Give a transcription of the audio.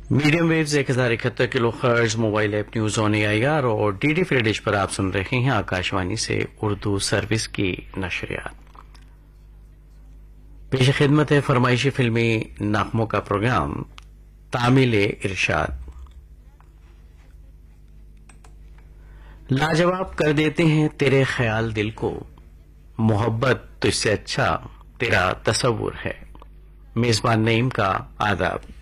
Medium waves 1071 kilo खर्ज mobile app news on AIR और DD free dish पर आप सुन रहे हैं आकाशवाणी से उर्दू सर्विस की नशरियात। पेश खिदमत है फरमाइशी फिल्मी नगमों का प्रोग्राम तामिल इरशाद। लाजवाब कर देते हैं तेरे ख्याल दिल को, मोहब्बत तुझसे अच्छा तेरा तसव्वुर है। मेजबान नईम का आदाब।